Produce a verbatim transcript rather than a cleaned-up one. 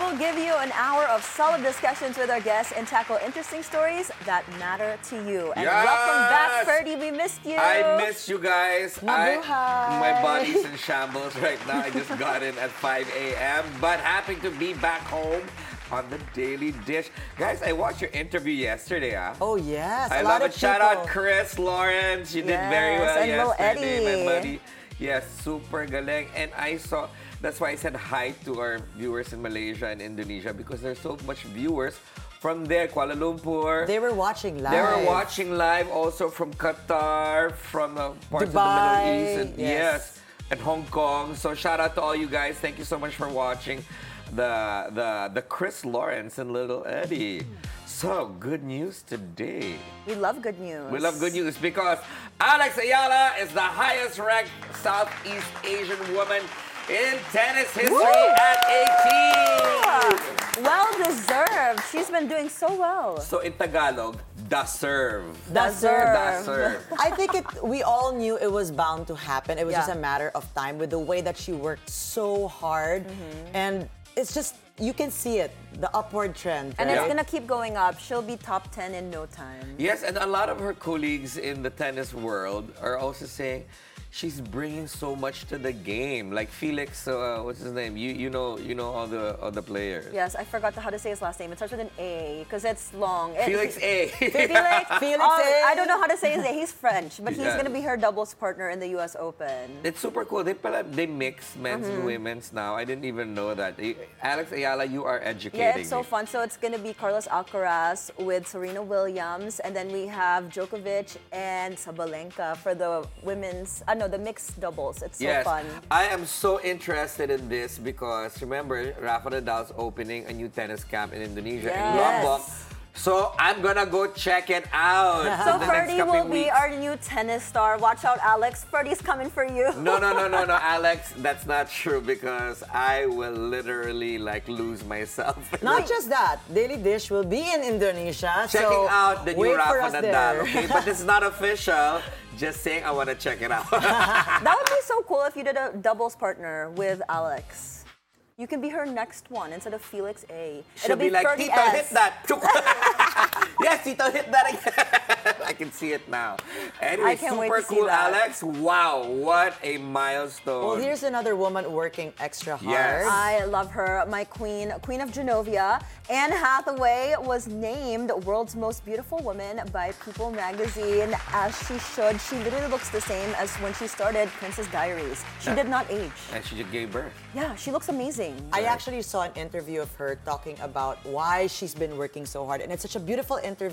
will give you an hour of solid discussions with our guests and tackle interesting stories that matter to you. And yes! welcome back, Ferdy. We missed you. I miss you guys. I, Mabuhay. my body's in shambles right now. I just got in at five a m But happy to be back home on the Daily Dish. Guys, I watched your interview yesterday. Ah. Oh, yes. I a love lot it. of Shout people. out Chris Lawrence. You did Yes, very well and Lil yesterday, Eddie. my buddy. Yes, super galing. And I saw, that's why I said hi to our viewers in Malaysia and Indonesia because there's so much viewers from there, Kuala Lumpur. They were watching live. They were watching live also from Qatar, from uh, parts Dubai, of the Middle East, and, yes. yes, and Hong Kong. So shout out to all you guys. Thank you so much for watching the the the Chris Lawrence and Little Eddie. So good news today. We love good news. We love good news because Alex Ayala is the highest ranked Southeast Asian woman in tennis history Woo! at eighteen. Well deserved. She's been doing so well. So in Tagalog, deserve. Deserve. Deserve. I think it. We all knew it was bound to happen. It was Yeah. just a matter of time with the way that she worked so hard. And it's just, you can see it, the upward trend. And right? it's gonna keep going up. She'll be top ten in no time. Yes, and a lot of her colleagues in the tennis world are also saying she's bringing so much to the game. Like Felix, uh, what's his name? You you know you know all the all the players. Yes, I forgot to how to say his last name. It starts with an A because it's long. It- Felix A. Felix, Felix oh, A. I don't know how to say his name. He's French, but he's Yeah. gonna be her doubles partner in the U S Open. It's super cool. They pala, they mix men's Mm-hmm. and women's now. I didn't even know that. Eh, Alex Ayala, you are educating Yeah, it's so me. fun. So it's gonna be Carlos Alcaraz with Serena Williams, and then we have Djokovic and Sabalenka for the women's. I uh, know the mixed doubles. It's so Yes, fun. I am so interested in this because remember, Rafa Nadal's opening a new tennis camp in Indonesia in Yes. Lombok. So I'm gonna go check it out. So in the next Ferdy couple will be weeks. our new tennis star. Watch out, Alex. Ferdy's coming for you. No, no, no, no, no, Alex, that's not true because I will literally like lose myself. Not just that, Daily Dish will be in Indonesia. Checking so out the new wait for Rafa us Nadal, there. okay? But it's not official. Just saying I want to check it out. That would be so cool if you did a doubles partner with Alex. You can be her next one instead of Felix A. She'll be like, Ferdy Tito, S. hit that. Yes, Tito, hit that again. I can see it now. Anyway, I can't wait super to see cool, that. Alex. Wow, what a milestone. Well, here's another woman working extra hard. Yes. I love her, my queen, Queen of Genovia. Anne Hathaway was named World's Most Beautiful Woman by People magazine, as she should. She literally looks the same as when she started Princess Diaries. She did not age. And she just gave birth. Yeah, she looks amazing. I actually saw an interview of her talking about why she's been working so hard. And it's such a beautiful interview.